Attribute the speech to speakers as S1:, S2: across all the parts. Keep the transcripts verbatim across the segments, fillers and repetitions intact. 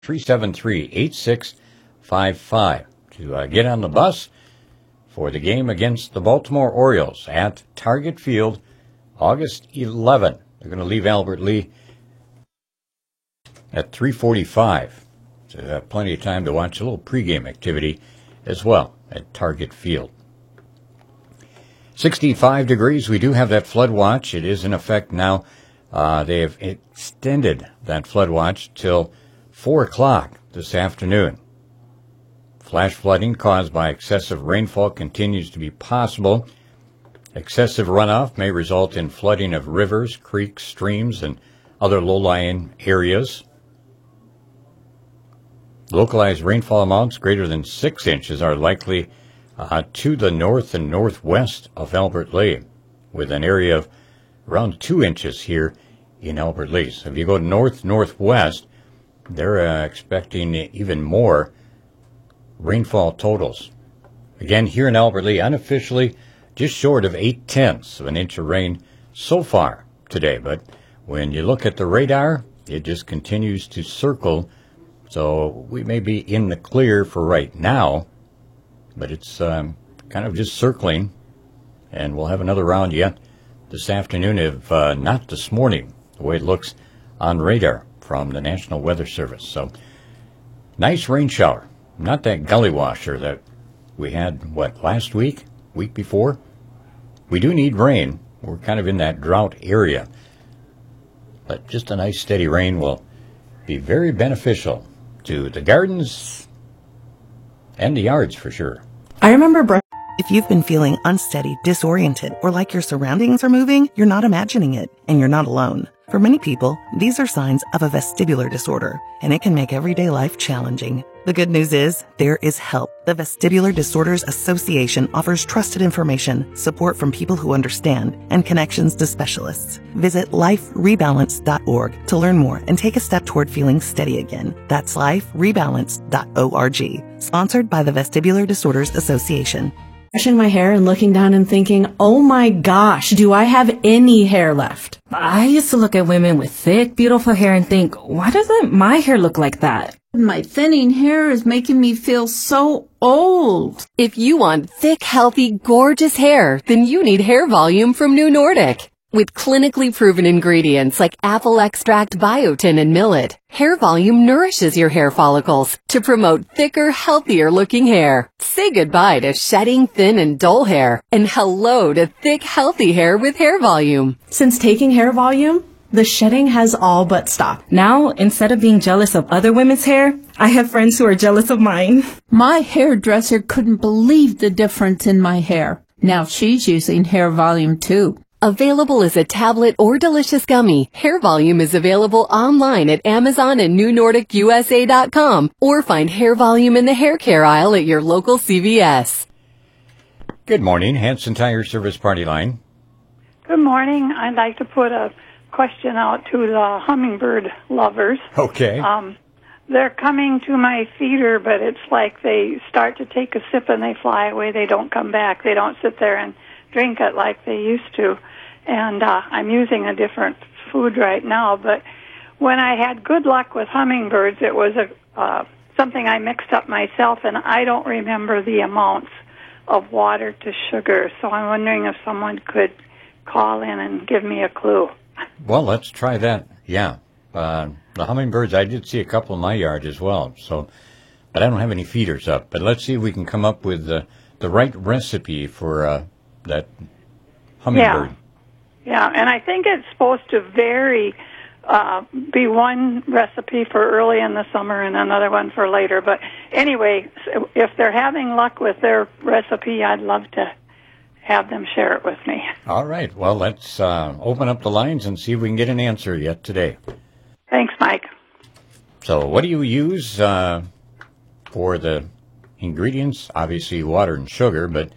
S1: three seven three, eight six five five to uh, get on the bus for the game against the Baltimore Orioles at Target Field, August eleventh. They're going to leave Albert Lea at three forty-five. So they have plenty of time to watch a little pregame activity as well at Target Field. sixty-five degrees. We do have that flood watch. It is in effect now. Uh, they have extended that flood watch till four o'clock this afternoon. Flash flooding caused by excessive rainfall continues to be possible. Excessive runoff may result in flooding of rivers, creeks, streams, and other low-lying areas. Localized rainfall amounts greater than six inches are likely uh, to the north and northwest of Albert Lea, with an area of around two inches here in Albert Lea. So if you go north-northwest, they're uh, expecting even more rainfall totals. Again, here in Albert Lea, unofficially, just short of eight tenths of an inch of rain so far today. But when you look at the radar, it just continues to circle. So we may be in the clear for right now, but it's um, kind of just circling. And we'll have another round yet this afternoon, if uh, not this morning, the way it looks on radar from the National Weather Service. So nice rain shower. Not that gully washer that we had, what, last week, week before? We do need rain. We're kind of in that drought area. But just a nice steady rain will be very beneficial to the gardens and the yards for sure.
S2: I remember... Br-
S3: If you've been feeling unsteady, disoriented, or like your surroundings are moving, you're not imagining it, and you're not alone. For many people, these are signs of a vestibular disorder, and it can make everyday life challenging. The good news is, there is help. The Vestibular Disorders Association offers trusted information, support from people who understand, and connections to specialists. Visit life rebalance dot org to learn more and take a step toward feeling steady again. That's life rebalance dot org. Sponsored by the Vestibular Disorders Association.
S2: Brushing my hair and looking down and thinking, oh my gosh, do I have any hair left?
S4: I used to look at women with thick, beautiful hair and think, why doesn't my hair look like that?
S5: My thinning hair is making me feel so old.
S6: If you want thick, healthy, gorgeous hair, then you need Hair Volume from New Nordic. With clinically proven ingredients like apple extract, biotin, and millet, Hair Volume nourishes your hair follicles to promote thicker, healthier-looking hair. Say goodbye to shedding, thin, and dull hair, and hello to thick, healthy hair with Hair Volume.
S2: Since taking Hair Volume, the shedding has all but stopped.
S4: Now, instead of being jealous of other women's hair, I have friends who are jealous of mine.
S5: My hairdresser couldn't believe the difference in my hair. Now she's using Hair Volume too.
S6: Available as a tablet or delicious gummy, Hair Volume is available online at Amazon and New Nordic U S A dot com, or find Hair Volume in the hair care aisle at your local C V S.
S1: Good morning, Hanson Tire Service Party Line.
S7: Good morning. I'd like to put a question out to the hummingbird lovers.
S1: Okay.
S7: Um, they're coming to my feeder, but it's like they start to take a sip and they fly away. They don't come back. They don't sit there and drink it like they used to. And uh, I'm using a different food right now. But when I had good luck with hummingbirds, it was a uh, something I mixed up myself, and I don't remember the amounts of water to sugar. So I'm wondering if someone could call in and give me a clue.
S1: Well, let's try that. Yeah. Uh, the hummingbirds, I did see a couple in my yard as well. So, but I don't have any feeders up. But let's see if we can come up with the, the right recipe for uh, that hummingbird.
S7: Yeah. Yeah, and I think it's supposed to vary, uh, be one recipe for early in the summer and another one for later. But anyway, if they're having luck with their recipe, I'd love to have them share it with me.
S1: All right. Well, let's uh, open up the lines and see if we can get an answer yet today.
S7: Thanks, Mike.
S1: So what do you use uh, for the ingredients? Obviously water and sugar, but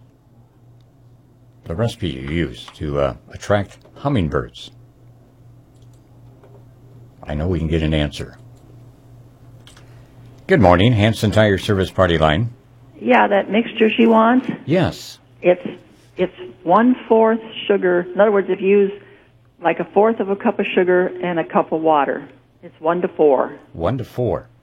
S1: the recipe you use to uh, attract hummingbirds. I know we can get an answer. Good morning, Hanson Tire Service Party Line.
S8: Yeah, that mixture she wants.
S1: Yes.
S8: It's it's one fourth sugar. In other words, if you use like a fourth of a cup of sugar and a cup of water, It's one to four.
S1: One to four.